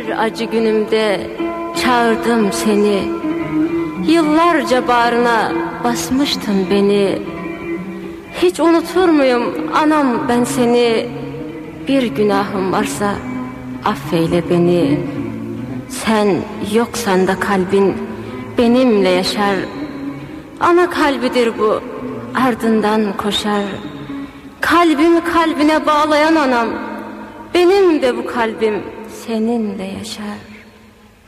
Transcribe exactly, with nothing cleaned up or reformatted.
Bir acı günümde çağırdım seni, yıllarca bağrına basmıştın beni. Hiç unutur muyum anam ben seni? Bir günahım varsa affeyle beni. Sen yoksan da kalbin benimle yaşar. Ana kalbidir bu, ardından koşar. Kalbimi kalbine bağlayan anam, benim de bu kalbim seninle yaşar.